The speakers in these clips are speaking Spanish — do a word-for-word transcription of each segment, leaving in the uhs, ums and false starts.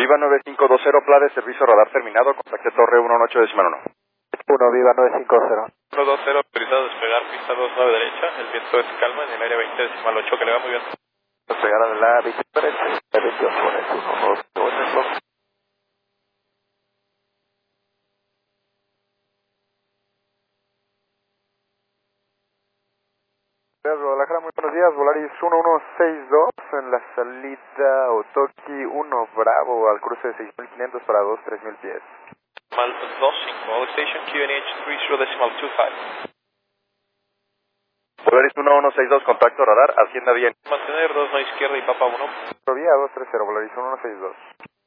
Viva nueve cinco dos cero, Pla de servicio radar terminado, contacte torre uno ocho decimal uno. uno, Viva nueve cinco cero. uno dos cero, autorizado a despegar, pista dos nueve derecha, el viento es calma en el área veinte decimal ocho, que le va muy bien. Despegar a la veintitrés, veintiocho, uno, dos, dos. Guadalajara, muy buenos días, Volaris uno uno seis dos en la salida Otoki uno Bravo al cruce de seis mil quinientos para dos tres mil pies. Decimal dos cinco, all station Q N H tres cero decimal dos cinco. Volaris uno uno seis dos, contacto radar, ascienda bien. Mantener dos no izquierda y Papa uno. Vía dos tres cero, Volaris uno uno seis dos.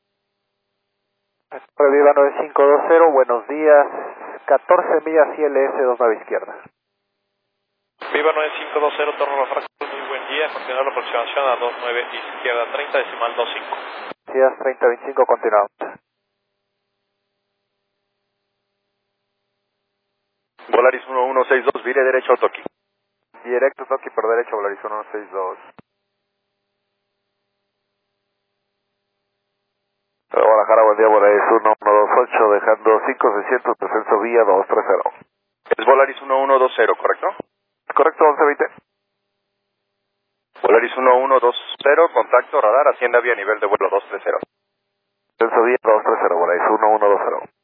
Viva nueve cinco dos cero, buenos días, catorce millas I L S dos nueve izquierda. Viva nueve cinco dos cero, Torre Rafael, muy buen día, continuar la aproximación a dos nueve izquierda, treinta decimal dos cinco. Días treinta veinticinco, continuamos. Volaris uno uno seis dos, vire derecho Otoki. Directo Otoki por derecho, Volaris uno uno seis dos. Guadalajara, buen día, Volaris uno uno dos ocho, dejando cinco seiscientos, descenso vía dos tres cero. Es Volaris uno uno dos cero, ¿correcto? Correcto, once veinte. Volaris uno uno dos cero, contacto radar, ascienda vía nivel de vuelo dos tres cero. Descenso vía dos tres cero, Volaris uno uno dos cero.